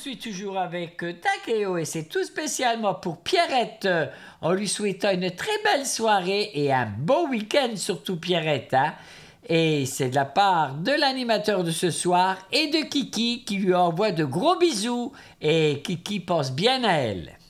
poursuit toujours avec Takeo et c'est tout spécialement pour Pierrette en lui souhaitant une très belle soirée et un beau week-end surtout Pierrette. Et c'est de la part de l'animateur de ce soir et de Kiki qui lui envoie de gros bisous et Kiki pense bien à elle.